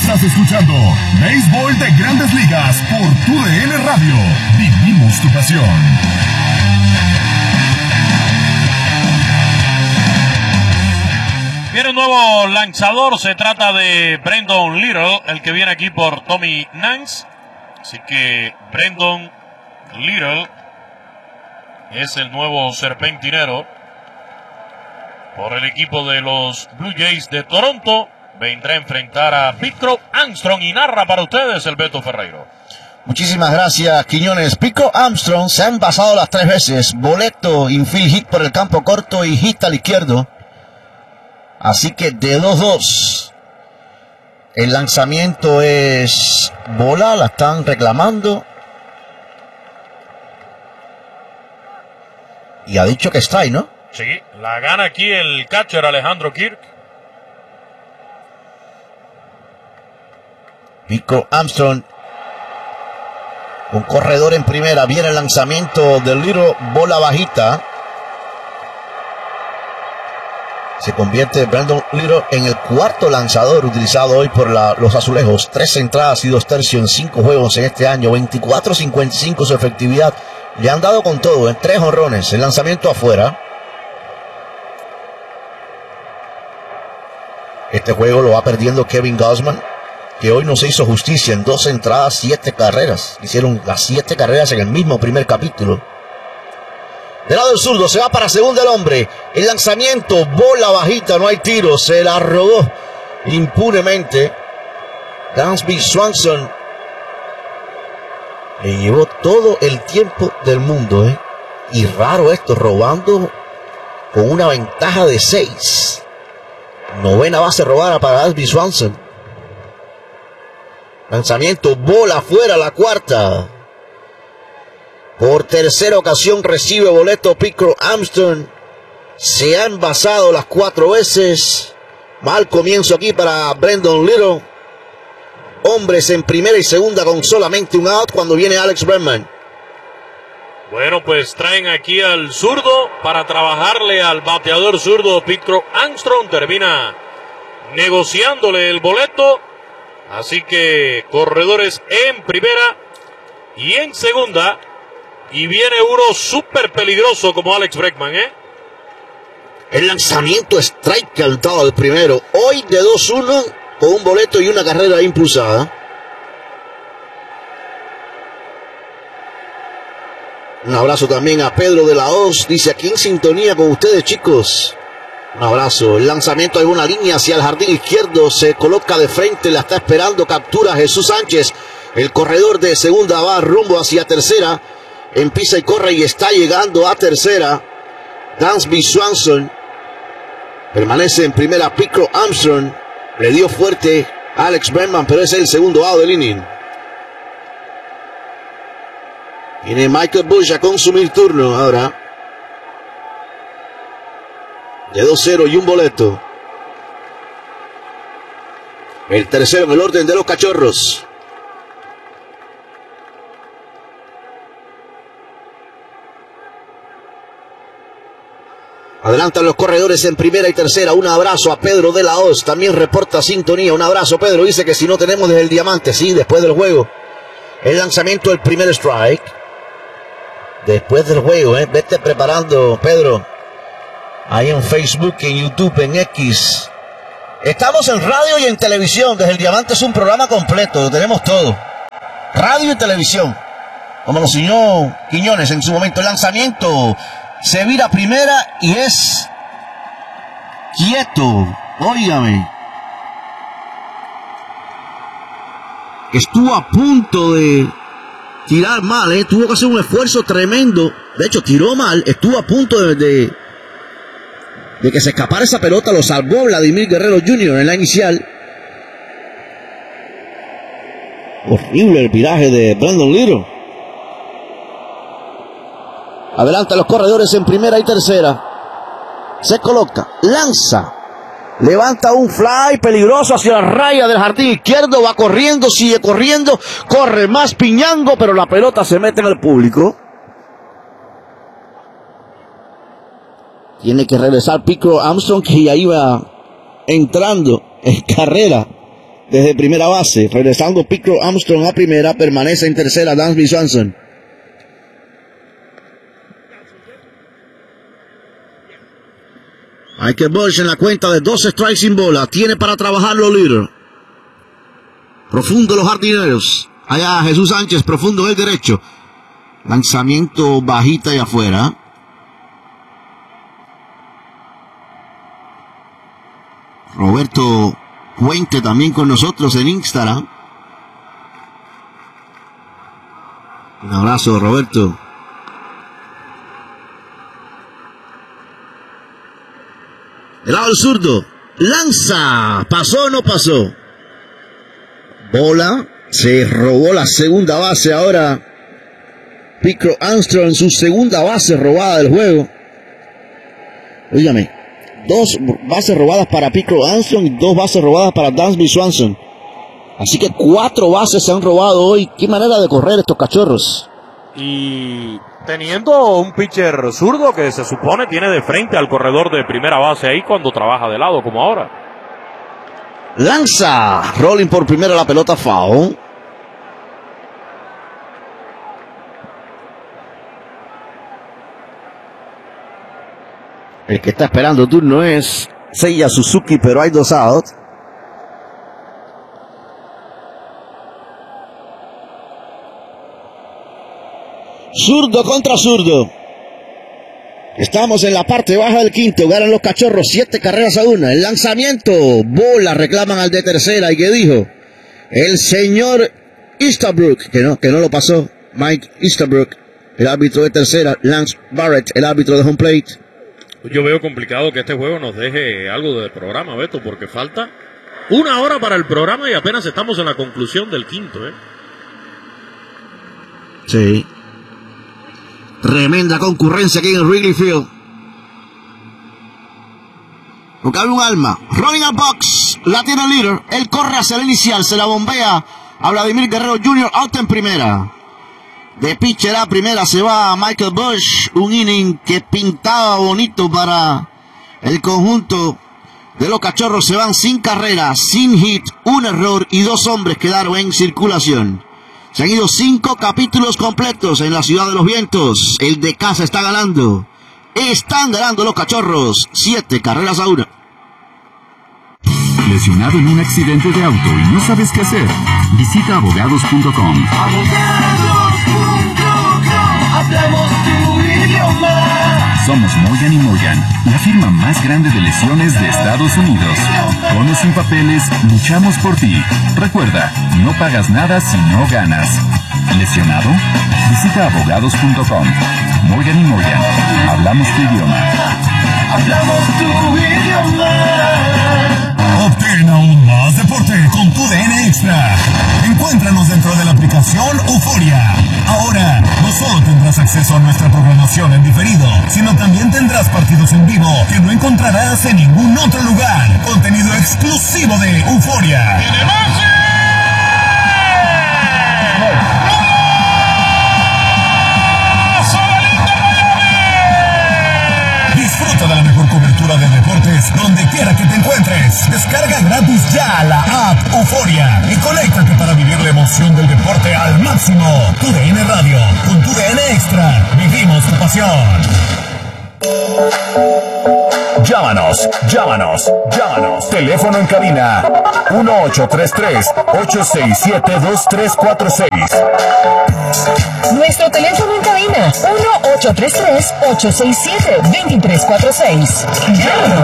Estás escuchando Béisbol de Grandes Ligas por TUDN Radio. Vivimos tu pasión. Viene un nuevo lanzador, se trata de Brandon Little, el que viene aquí por Tommy Nance. Así que Brandon Little es el nuevo serpentinero por el equipo de los Blue Jays de Toronto. Vendrá a enfrentar a Pete Armstrong y narra para ustedes el Beto Ferreiro. Muchísimas gracias, Quiñones. Pete Armstrong se ha envasado las 3 veces. Boleto, infield hit por el campo corto y hit al izquierdo. Así que de 2-2. El lanzamiento es bola, la están reclamando. Y ha dicho que strike, ¿no? Sí, la gana aquí el catcher Alejandro Kirk. Pete Armstrong, un corredor en primera. Viene el lanzamiento del Little, bola bajita. Se convierte Brandon Little en el cuarto lanzador utilizado hoy por los azulejos. 3 entradas y 2 tercios en 5 juegos en este año. 24.55 su efectividad. Le han dado con todo, en 3 jonrones. El lanzamiento afuera. Este juego lo va perdiendo Kevin Gausman, que hoy no se hizo justicia. En 2 entradas, 7 carreras. Hicieron las 7 carreras en el mismo primer capítulo. Del lado del zurdo, se va para segunda el hombre. El lanzamiento, bola bajita, no hay tiro. Se la robó impunemente Dansby Swanson. Le llevó todo el tiempo del mundo, ¿eh? Y raro esto, robando con una ventaja de 6. Novena base robada para Dansby Swanson. Lanzamiento, bola afuera, la cuarta. Por tercera ocasión recibe boleto Pete Armstrong. Se ha envasado las 4 veces. Mal comienzo aquí para Brandon Little. Hombres en primera y segunda con solamente un out cuando viene Alex Bregman. Bueno, pues traen aquí al zurdo para trabajarle al bateador zurdo Pete Armstrong. Termina negociándole el boleto. Así que corredores en primera y en segunda. Y viene uno súper peligroso como Alex Bregman, ¿eh? El lanzamiento strike cantado al primero. Hoy de 2-1 con un boleto y una carrera impulsada. Un abrazo también a Pedro de la Hoz. Dice aquí en sintonía con ustedes, chicos. Un abrazo. El lanzamiento de una línea hacia el jardín izquierdo. Se coloca de frente. La está esperando. Captura Jesús Sánchez. El corredor de segunda va rumbo hacia tercera. Empieza y corre y está llegando a tercera. Dansby Swanson. Permanece en primera Pete Armstrong. Le dio fuerte a Alex Bregman, pero es el segundo out del inning. Viene Michael Busch a consumir turno ahora. De 2-0 y un boleto. El tercero en el orden de los Cachorros. Adelantan los corredores en primera y tercera. Un abrazo a Pedro de la Hoz. También reporta sintonía. Un abrazo, Pedro. Dice que si no tenemos desde el diamante. Sí, después del juego. El lanzamiento del primer strike. Después del juego, Vete preparando, Pedro. Ahí en Facebook, en YouTube, en X. Estamos en radio y en televisión. Desde el diamante es un programa completo. Lo tenemos todo. Radio y televisión. Como lo enseñó Quiñones en su momento. El lanzamiento se vira primera y es quieto. Óigame. Estuvo a punto de tirar mal, tuvo que hacer un esfuerzo tremendo. De hecho, tiró mal. Estuvo a punto de que se escapara esa pelota. Lo salvó Vladimir Guerrero Jr. en la inicial. Horrible el viraje de Brandon Little. Adelanta los corredores en primera y tercera. Se coloca, lanza, levanta un fly peligroso hacia la raya del jardín izquierdo. Va corriendo, sigue corriendo, corre más Piñango, pero la pelota se mete en el público. Tiene que regresar Pete Armstrong, que ya iba entrando en carrera desde primera base. Regresando Picro Armstrong a primera, permanece en tercera Dansby Swanson. Michael Bush en la cuenta de 2 strikes sin bola. Tiene para trabajarlo Little. Profundo los jardineros. Allá Jesús Sánchez, profundo el derecho. Lanzamiento bajita y afuera. Roberto Puente también con nosotros en Instagram. Un abrazo, Roberto. El lado del zurdo. Lanza. ¿Pasó o no pasó? Bola. Se robó la segunda base ahora. Picro Armstrong en su segunda base robada del juego. Óigame. 2 bases robadas para Picro Armstrong y 2 bases robadas para Dansby Swanson. Así que 4 bases se han robado hoy. Qué manera de correr estos cachorros. Y teniendo un pitcher zurdo que se supone tiene de frente al corredor de primera base ahí cuando trabaja de lado como ahora. Lanza. Rolling por primera, la pelota foul. El que está esperando turno es Seiya Suzuki, pero hay 2 outs. Zurdo contra zurdo. Estamos en la parte baja del quinto. Ganan los cachorros 7 carreras a 1. El lanzamiento. Bola. Reclaman al de tercera. ¿Y qué dijo? El señor Easterbrook. Que no lo pasó. Mike Easterbrook, el árbitro de tercera. Lance Barrett, el árbitro de home plate. Yo veo complicado que este juego nos deje algo del programa, Beto, porque falta 1 hora para el programa y apenas estamos en la conclusión del quinto, Sí. Tremenda concurrencia aquí en Wrigley Field. Porque hay un alma. Rolling al box. La tiene el líder. Él corre hacia el inicial. Se la bombea a Vladimir Guerrero Jr. Out en primera. De pitcher a primera se va Michael Bush. Un inning que pintaba bonito para el conjunto de los cachorros. Se van sin carrera, sin hit, un error y 2 hombres quedaron en circulación. Se han ido 5 capítulos completos en la Ciudad de los Vientos. El de casa está ganando. Están ganando los cachorros 7 carreras a 1. ¿Lesionado en un accidente de auto y no sabes qué hacer? Visita abogados.com. Hablamos tu idioma. Somos Morgan & Morgan, la firma más grande de lesiones de Estados Unidos. Con o sin papeles, luchamos por ti. Recuerda, no pagas nada si no ganas. ¿Lesionado? Visita abogados.com. Morgan & Morgan, hablamos tu idioma. Hablamos tu idioma. Obtén aún más deporte con tu DN Extra. Encuéntranos dentro de la aplicación Euforia. Ahora, no solo tendrás acceso a nuestra programación en diferido, sino también tendrás partidos en vivo que no encontrarás en ningún otro lugar. Contenido exclusivo de Euforia. Disfruta de la mejor cobertura de deportes donde quiera que te encuentres. Descarga gratis ya la app Euforia y conéctate para vivir la emoción del deporte al máximo. Tu DN Radio, con tu DN Extra, vivimos tu pasión. Llámanos. Teléfono en cabina 1-833-867-2346. Nuestro teléfono en cabina 1-833-867-2346.